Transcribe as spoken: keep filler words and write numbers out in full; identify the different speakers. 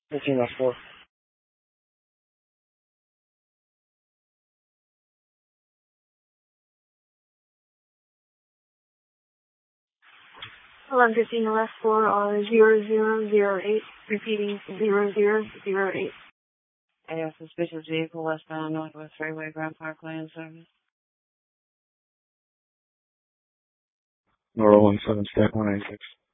Speaker 1: fifteen last four.
Speaker 2: eleven fifteen, the last four are zero zero zero eight, repeating zero zero zero eight.
Speaker 3: I have suspicious vehicle westbound Northwest Freeway, Grand Parkway in service.
Speaker 1: Nora one seven, stack one eighty-six.